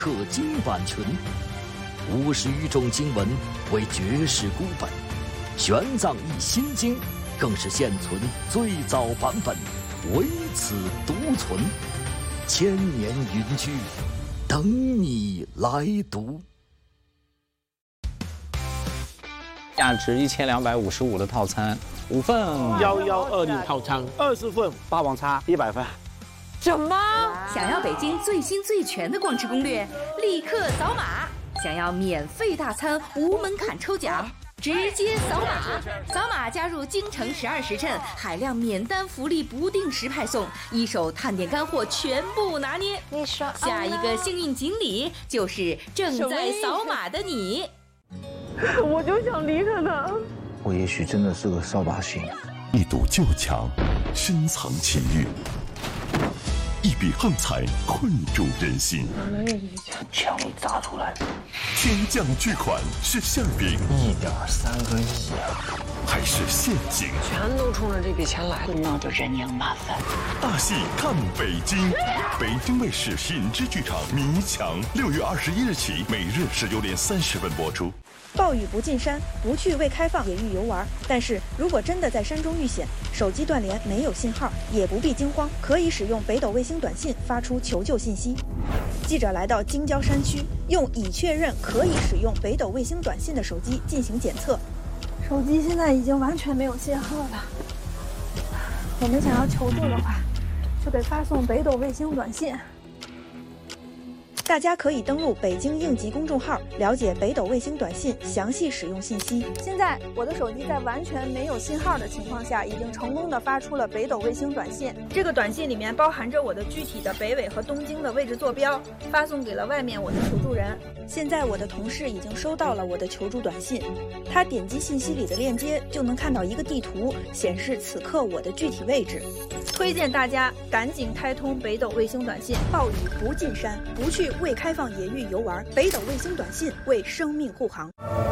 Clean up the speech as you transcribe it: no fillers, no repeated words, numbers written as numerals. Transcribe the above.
刻金版权，50余种经文为绝世孤本，玄奘译心经更是现存最早版本，唯此独存，千年云居，等你来读。 价值1255的套餐，5份 1120套餐20份， 霸王餐100份。 什么？想要北京最新最全的逛吃攻略，立刻扫码！想要免费大餐无门槛抽奖，直接扫码！扫码加入京城12时辰，海量免单福利不定时派送，一手探店干货全部拿捏。 你说， 下一个幸运锦鲤就是正在扫码的你。 我就想离开他。 我也许真的是个扫把星。 一堵旧墙，深藏情欲；一笔横财，困住人心。 墙里砸出来的。 天降巨款是馅饼 ，1.3个亿啊！ 还是陷阱？ 全都冲着这笔钱来， 闹得人仰马翻。 大戏看北京，北京卫视品质剧场《迷墙》6月21日起，每日19点30分播出。 暴雨不进山，不去未开放野域游玩。但是如果真的在山中遇险，手机断联没有信号，也不必惊慌，可以使用北斗卫星短信发出求救信息。记者来到京郊山区，用已确认可以使用北斗卫星短信的手机进行检测。 手机现在已经完全没有信号了。我们想要求助的话，就得发送北斗卫星短信。 大家可以登录北京应急公众号，了解北斗卫星短信详细使用信息。现在我的手机在完全没有信号的情况下，已经成功的发出了北斗卫星短信。这个短信里面包含着我的具体的北纬和东经的位置坐标，发送给了外面我的求助人。现在我的同事已经收到了我的求助短信，他点击信息里的链接就能看到一个地图，显示此刻我的具体位置。推荐大家赶紧开通北斗卫星短信，暴雨不进山，不去未开放野域游玩，北斗卫星短信为生命护航。